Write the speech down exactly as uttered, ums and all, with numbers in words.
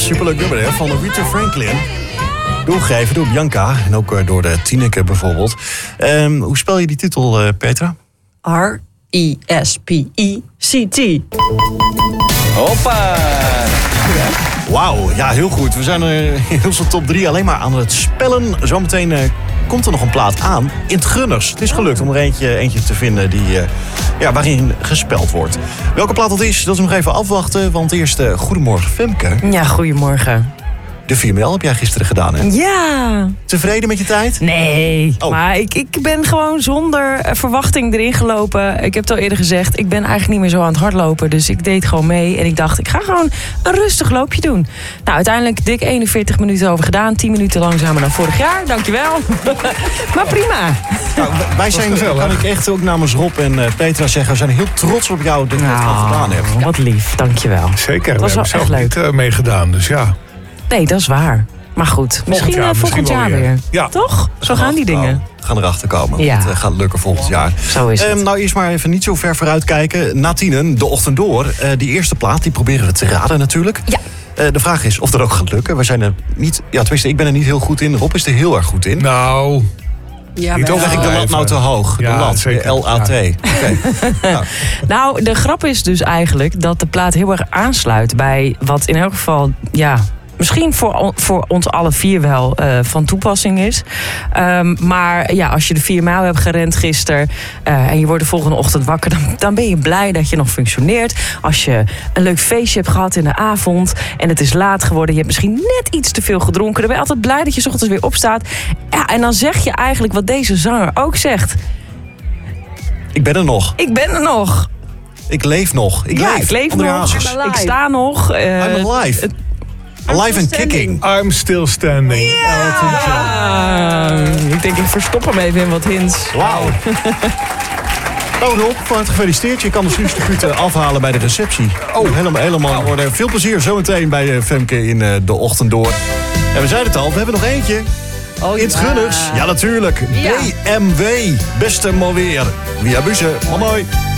superleuk nummer hè, van Aretha Franklin. Doorgegeven door Bianca en ook uh, door de Tineke bijvoorbeeld. Um, hoe spel je die titel, uh, Petra? R I S P I C T. Hoppa! Wauw, ja, heel goed. We zijn er in onze top drie alleen maar aan het spellen. Zometeen uh, komt er nog een plaat aan in het Gunners. Het is gelukt om er eentje, eentje te vinden die, uh, ja, waarin gespeld wordt. Welke plaat dat is, dat is nog even afwachten. Want eerst uh, goedemorgen Femke. Ja, goedemorgen. De vier mijl heb jij gisteren gedaan, hè? Ja. Tevreden met je tijd? Nee, oh. maar ik, ik ben gewoon zonder verwachting erin gelopen. Ik heb het al eerder gezegd, ik ben eigenlijk niet meer zo aan het hardlopen. Dus ik deed gewoon mee en ik dacht, ik ga gewoon een rustig loopje doen. Nou, uiteindelijk dik eenenveertig minuten over gedaan. tien minuten langzamer dan vorig jaar, dankjewel. Maar prima. Nou, wij zijn, kan ik echt ook namens Rob en uh, Petra zeggen, we zijn heel trots op jou dat je het al gedaan hebt. Wat lief, dankjewel. Zeker, dat we was hebben wel zelf echt leuk. niet uh, meegedaan, dus ja. Nee, dat is waar. Maar goed, misschien jaar, uh, volgend misschien jaar wel weer. weer. Ja. Toch? Zo gaan die dingen. We gaan erachter komen. Ja. Het uh, gaat lukken volgend jaar. Zo is het. Um, nou, eerst maar even niet zo ver vooruit kijken. Na tienen, de ochtend door. Uh, die eerste plaat, die proberen we te raden natuurlijk. Ja. Uh, de vraag is of dat ook gaat lukken. We zijn er niet, ja, tenminste, ik ben er niet heel goed in. Rob is er heel erg goed in. Nou, Ja, niet Of leg ik de lat nou te hoog? Ja, de lat, zeker. de L A T. Ja. Okay. nou. Nou, de grap is dus eigenlijk dat de plaat heel erg aansluit bij wat in elk geval, ja, misschien voor, voor ons alle vier wel uh, van toepassing is. Um, maar ja, als je de vier mijl hebt gerend gisteren uh, en je wordt de volgende ochtend wakker, dan, dan ben je blij dat je nog functioneert. Als je een leuk feestje hebt gehad in de avond en het is laat geworden, je hebt misschien net iets te veel gedronken, dan ben je altijd blij dat je 's ochtends weer opstaat. Ja, en dan zeg je eigenlijk wat deze zanger ook zegt. Ik ben er nog. Ik ben er nog. Ik leef nog. Ik ja, leef. ik leef André nog. Hazes. Ik sta nog. Uh, I'm alive. Het, alive and kicking. I'm still standing. Elton John. Uh, ik denk, ik verstop hem even in wat hints. Wauw. Nou Rob, van harte gefeliciteerd. Je kan de sluiskaputen afhalen bij de receptie. Oh, helemaal, helemaal worden. Veel plezier zometeen bij uh, Femke in uh, de ochtend door. En we zeiden het al, we hebben nog eentje. Oh, in het ja. Gunners. Ja, natuurlijk. Ja. B M W. Beste maar weer. Via Bussen. Mooi.